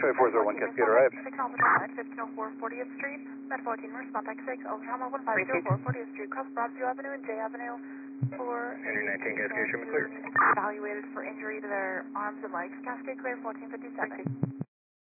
2401 Cascade arrived. 1504 40th Street, Med 14, response X6, Oklahoma 1504 40th Street, cross Broadview Avenue and J Avenue for Entry 19 Cascade, show me clear. evaluated for injury to their arms and legs. Cascade clear 1457.